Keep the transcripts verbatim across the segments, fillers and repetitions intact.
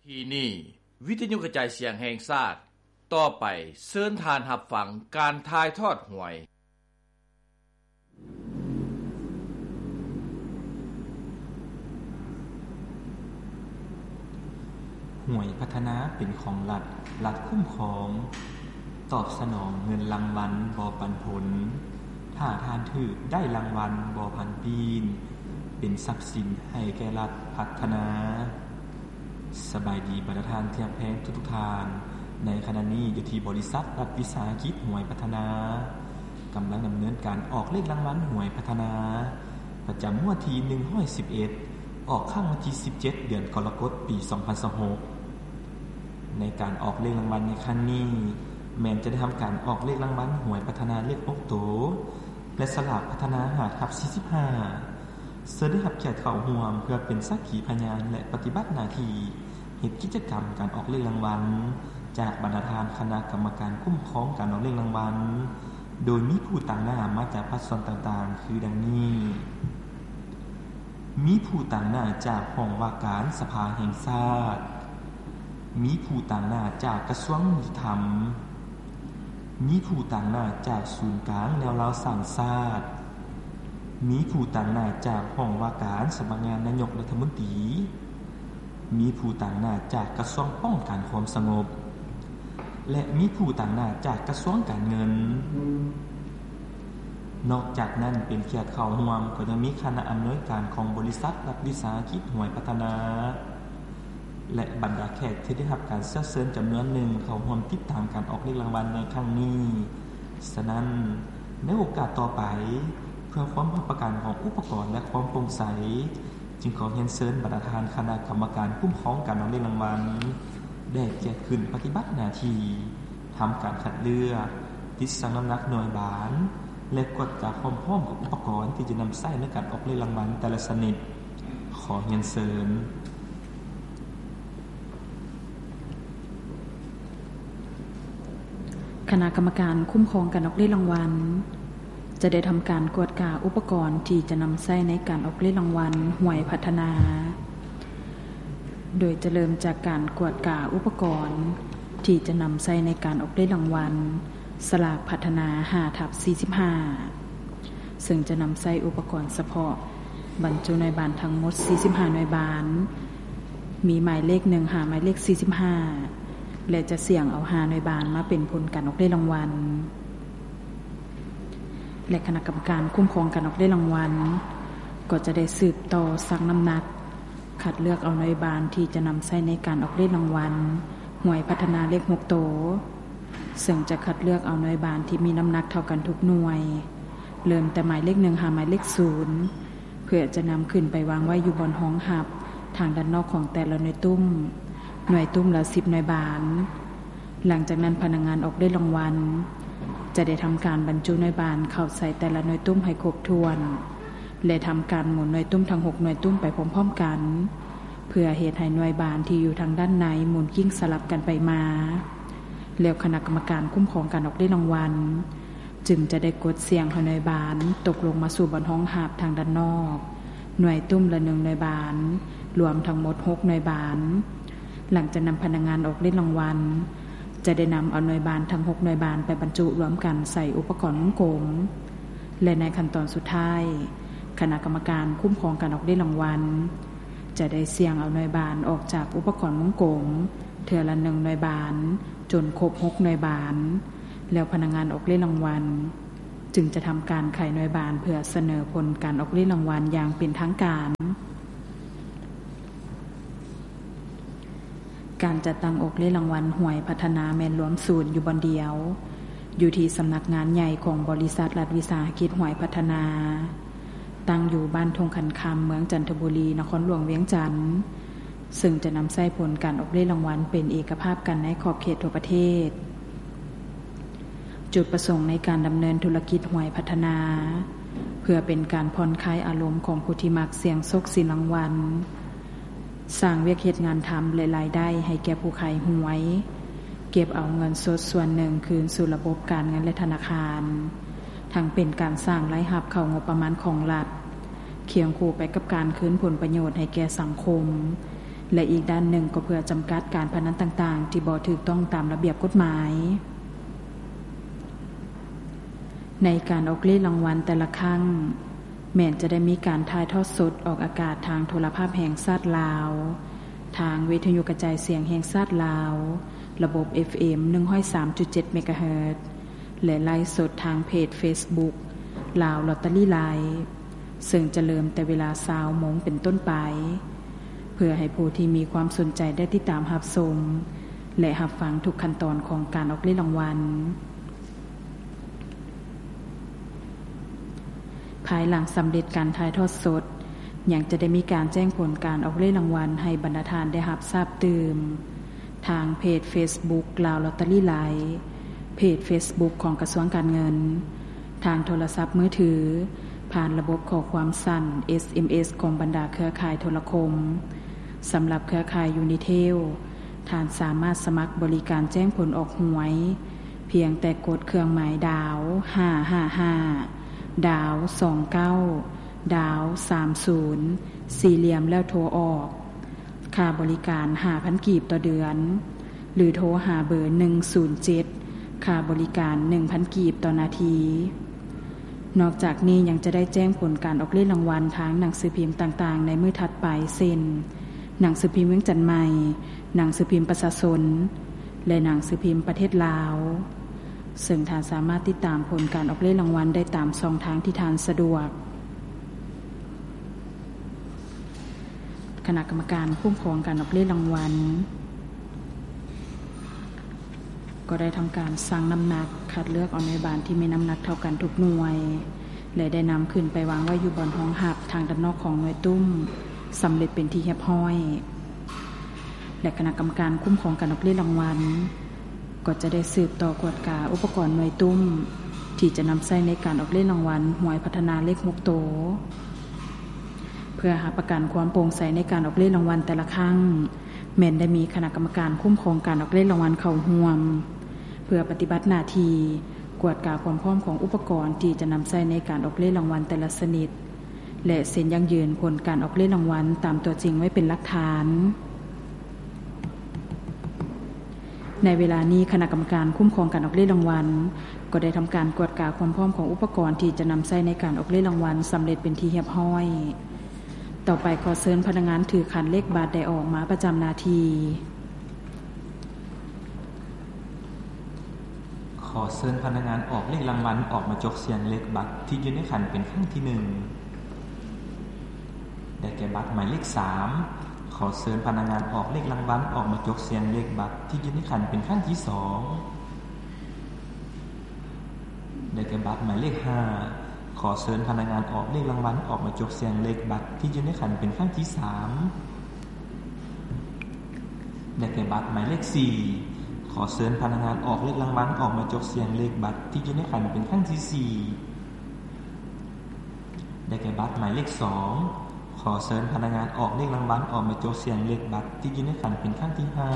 ที่นี่วิทยุกระจายเสียงแห่งชาติต่อไปเชิญทานรับฟังการถ่ายทอดหวยหวยพัฒนาเป็นของรัฐรัฐคุ้มครองตอบสนองเงินรางวัลบ่ปันผลถ้าทานถือได้รางวัลบ่พันปีนเป็นทรัพย์สินให้แก่รัฐพัฒนาสบายดีบรรดาท่านที่รักแพงทุกๆทานในขณะนี้อยู่ที่บริษัทรัฐวิสาหกิจหวยพัฒนากำลังดำเนินการออกเลขรางวัลหวยพัฒนาประจำงวดที่หนึ่งร้อยสิบเอ็ดออกข้างวันที่สิบเจ็ดเดือนกรกฎาคมปีสองพันยี่สิบหกในการออกเลขรางวัลในครั้งนี้แม้นจะได้ทำการออกเลขรางวัลหวยพัฒนาเลขหกตัวและสลากพัฒนาห้าทับสี่สิบห้าเสด็จรับเกียรติเข้าร่วมเพื่อเป็นสักขีพยานและปฏิบัติหน้าที่เฮ็ดกิจกรรมการออกเลขรางวัลจากบรรดาทานคณะกรรมการคุ้มครองการออกเลขรางวัลโดยมีผู้ต่างหน้ามาจากภาคส่วนต่างๆคือดังนี้มีผู้ต่างหน้าจากห้องว่าการสภาแห่งชาติมีผู้ต่างหน้าจากกระทรวงยุติธรรมมีผู้ต่างหน้าจากศูนย์กลางแนวราวสร้างชาติมีผู้ต่างหน้าจากห้องว่าการสำนักงานนายกรัฐมนตรีมีผู้ต่างหน้าจากกระทรวงป้องกันความสงบและมีผู้ต่างหน้าจากกระทรวงการเงินนอกจากนั้นเป็นเกียรติเข้าร่วมก็ยังมีคณะอำนวยการของบริษัทรัฐวิสาหกิจหวยพัฒนาและบรรดาแขกที่ได้รับการเชิญจำนวนหนึ่งเข้าร่วมติดตามการออกเลขรางวัลในครั้งนี้ฉะนั้นในโอกาสต่อไปเพื่อความรับประกันของอุปกรณ์และความโปร่งใสจึงขอเรียนเชิญบรรดาทานคณะกรรมการคุ้มครองการออกเลขรางวัลได้เกียรติขึ้นปฏิบัติหน้าที่ทำการคัดเลือกติดสั่งน้ำหนักหน่วยบานและกดจากพร้อมๆกับอุปกรณ์ที่จะนำใช้ในการออกเลขรางวัลแต่ละชนิดขอเรียนเชิญคณะกรรมการคุ้มครองการออกเลขรางวัลจะได้ทำการกวดกาอุปกรณ์ที่จะนำใช้ในการออกเลขรางวัลหวยพัฒนาโดยจะเริ่มจากการกวดกาอุปกรณ์ที่จะนำใช้ในการออกเลขรางวัลสลากพัฒนาห้าทับสี่สิบห้าซึ่งจะนำใช้อุปกรณ์เฉพาะบรรจุหน่วยบานทั้งหมดสี่สิบห้าหน่วยบานมีหมายเลขหนึ่งหาหมายเลขสี่สิบห้าและจะเสี่ยงเอาห้าหน่วยบานมาเป็นผลการออกเลขรางวัลและคณะกรรมการคุ้มครองการออกเลขรางวัลก็จะได้สืบต่อซักน้ำหนักคัดเลือกเอาหน่วยบานที่จะนำใช้ในการออกเลขรางวัลหวยพัฒนาเลขหกตัวซึ่งจะคัดเลือกเอาหน่วยบานที่มีน้ำหนักเท่ากันทุกหน่วยเริ่มแต่หมายเลขหนึ่งหาหมายเลขศูนย์เพื่อจะนำขึ้นไปวางไว้อยู่บนห้องหับทางด้านนอกของแต่ละหน่วยตุ้มหน่วยตุ้มละสิบหน่วยบานหลังจากนั้นพนักงานออกเลขรางวัลจะได้ทำการบรรจุหน่วยบานเข้าใส่แต่ละหน่วยตุ้มให้ครบถ้วนและทำการหมุนหน่วยตุ้มทั้งหกหน่วยตุ้มไปพร้อมๆกันเพื่อเหตุให้หน่วยบานที่อยู่ทางด้านในหมุนกิ้งสลับกันไปมาแล้วคณะกรรมการคุ้มครองการออกเลขรางวัลจึงจะได้กดเสียงให้หน่วยบานตกลงมาสู่บนห้องหับทางด้านนอกหน่วยตุ้มละหนึ่งหน่วยบานรวมทั้งหมดหกหน่วยบานหลังจากนำพนักงานออกเลขรางวัลจะได้นำเอาหน่วยบานทั้งหกหน่วยบานไปบรรจุรวมกันใส่อุปกรณ์วงกลมและในขั้นตอนสุดท้ายคณะกรรมการคุ้มครองการออกเลขรางวัลจะได้เสี่ยงเอาหน่วยบานออกจากอุปกรณ์วงกลมเทื่อละหนึ่งหน่วยบานจนครบหกหน่วยบานแล้วพนักงานออกเลขรางวัลจึงจะทำการไขหน่วยบานเพื่อเสนอผลการออกเลขรางวัลอย่างเป็นทางการการจัดตั้งออกเลขรางวัลหวยพัฒนาแม่นรวมศูนย์อยู่บนเดียวอยู่ที่สำนักงานใหญ่ของบริษัทรัฐวิสาหกิจหวยพัฒนาตั้งอยู่บ้านทงคันคำเมืองจันทบุรีนครหลวงเวียงจันทร์ซึ่งจะนำใช้ผลการออกเลขรางวัลเป็นเอกภาพกันในขอบเขตทั่วประเทศจุดประสงค์ในการดำเนินธุรกิจหวยพัฒนาเพื่อเป็นการผ่อนคลายอารมณ์ของผู้ที่มักเสี่ยงโชคสินรางวัลสร้างเวียกเหตุงานทำและรายได้ให้แก่ผู้ขายหวยเก็บเอาเงินสดส่วนหนึ่งคืนสู่ระบบการเงินและธนาคารทั้งเป็นการสร้างรายรับเข้างบประมาณของรัฐเคียงคู่ไปกับการคืนผลประโยชน์ให้แก่สังคมและอีกด้านหนึ่งก็เพื่อจำกัดการพนันต่างๆที่บ่ถูกต้องตามระเบียบกฎหมายในการออกเลขรางวัลแต่ละครั้งแม้นจะได้มีการถ่ายทอดสดออกอากาศทางโทรภาพแห่งชาติลาวทางวิทยุกระจายเสียงแห่งชาติลาวระบบ เอฟ เอ็ม หนึ่งศูนย์สามจุดเจ็ด เมกะเฮิรตซ์และไลฟ์สดทางเพจ Facebook ลาวลอตเตอรี่ไลฟ์ซึ่งจะเริ่มแต่เวลา ยี่สิบ โมงเป็นต้นไปเพื่อให้ผู้ที่มีความสนใจได้ติดตามรับชมและรับฟังทุกขั้นตอนของการออกเลขรางวัลภายหลังสำเร็จการถ่ายทอดสดยังจะได้มีการแจ้งผลการออกเลขรางวัลให้บรรดาทานได้รับทราบตื่มทางเพจ Facebook ลาวลอตเตอรี่ไลฟ์เพจ Facebook ของกระทรวงการเงินทางโทรศัพท์มือถือผ่านระบบข้อความสั้น เอส เอ็ม เอส ของบรรดาเครือข่ายโทรคมสำหรับเครือข่ายยูนิเทลท่านสามารถสมัครบริการแจ้งผลออกหวยเพียงแต่กดเครื่องหมายดาวห้าห้าห้าดาวสองเก้าดาวสามสิบสี่เหลี่ยมแล้วโทรออกค่าบริการ ห้าพัน กีบต่อเดือนหรือโทรหาเบอร์หนึ่งศูนย์เจ็ดค่าบริการ หนึ่งพัน กีบต่อนาทีนอกจากนี้ยังจะได้แจ้งผลการออกเลขรางวัลทางหนังสือพิมพ์ต่างๆในมื้อถัดไปเช่นหนังสือพิมพ์เวียงจันทน์ใหม่หนังสือพิมพ์ประชาชนและหนังสือพิมพ์ประเทศลาวซึ่งท่านสามารถติดตามผลการออกเลขรางวัลได้ตามช่องทางที่ท่านสะดวกคณะกรรมการคุ้มครองการออกเลขรางวัลก็ได้ทำการสั่งน้ำหนักคัดเลือกเอาหน่วยบานที่มีน้ำหนักเท่ากันทุกหน่วยและได้นำขึ้นไปวางไว้อยู่บนห้องหับทางด้านนอกของหน่วยตุ้มสำเร็จเป็นที่เรียบร้อยและคณะกรรมการคุ้มครองการออกเลขรางวัลก็จะได้สืบต่อกวดกาอุปกรณ์หน่วยตุ้มที่จะนำใช้ในการออกเลขรางวัลหวยพัฒนาเลขหกโตเพื่อหาประกันความโปร่งใสในการออกเลขรางวัลแต่ละครั้งแม้นได้มีคณะกรรมการคุ้มครองการออกเลขรางวัลเข้าร่วมเพื่อปฏิบัติหน้าที่กวดกาความพร้อมของอุปกรณ์ที่จะนำใช้ในการออกเลขรางวัลแต่ละชนิดและเซ็นยั่งยืนผลการออกเลขรางวัลตามตัวจริงไว้เป็นหลักฐานในเวลานี้คณะกรรมการคุ้มครองการออกเลขรางวัลก็ได้ทำการกวดกาความพร้อมของอุปกรณ์ที่จะนำใช้ในการออกเลขรางวัลสำเร็จเป็นที่เรียบร้อยต่อไปขอเชิญพนักงานถือขันเลขบัตรได้ออกมาประจำหน้าที่ขอเชิญพนักงานออกเลขรางวัลออกมาจกเสียงเลขบัตรที่อยู่ในขันเป็นครั้งที่หนึ่งได้แก่บัตรหมายเลขสามขอเชิญพนักงานออกเลขรางวัลออกมาจกเสียงเลขบัตรที่อยู่ในขันเป็นครั้งที่สองได้แก่บัตรหมายเลขห้าขอเชิญพนักงานออกเลขรางวัลออกมาจกเสียงเลขบัตรที่อยู่ในขันเป็นครั้งที่สามได้แก่บัตรหมายเลขสี่ขอเชิญพนักงานออกเลขรางวัลออกมาจกเสียงเลขบัตรที่อยู่ในขันเป็นครั้งที่สี่ได้แก่บัตรหมายเลขสองขอเชิญพนักงานออกเลขรางวัลออกมาจกเสียงเลขบัตรที่อยู่ในขันเป็นครั้งที่ห้า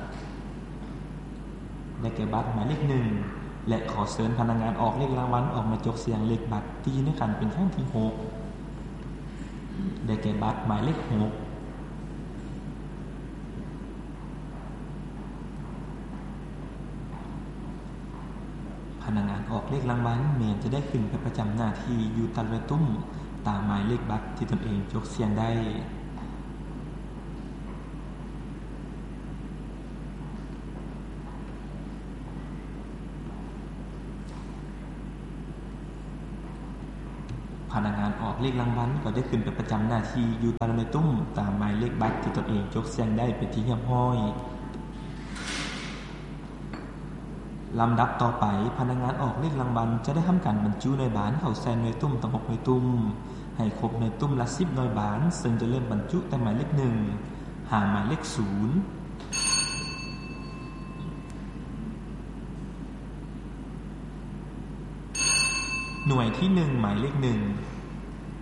ได้แก่บัตรหมายเลขหนึ่งและขอเชิญพนักงานออกเลขรางวัลออกมาจกเสียงเลขบัตรที่อยู่ในขันเป็นครั้งที่หกได้แก่บัตรหมายเลขหกพนักงานออกเลขรางวัลแม้นจะได้ขึ้นไปประจำหน้าที่อยู่ตามระตุ้มตามหมายเลขบัตรที่ตนเองจกเสียงได้พนักงานออกเลขรางวัลก็ได้ขึ้นไปประจำหน้าที่อยู่ตามระตุ้มตามหมายเลขบัตรที่ตนเองจกเสียงได้เป็นที่เรียบร้อยลำดับต่อไปพนักงานออกเลขรางวัลจะได้ทำการบรรจุหน่วยบานเข้าใส่หน่วยตุ้มทั้งหกหน่วยตุ้มให้ครบหน่วยตุ้มละสิบหน่วยบานซึ่งจะเริ่มบรรจุแต่หมายเลขหนึ่งหาหมายเลขศูนย์หน่วยที่หนึ่งหมายเลขหนึ่ง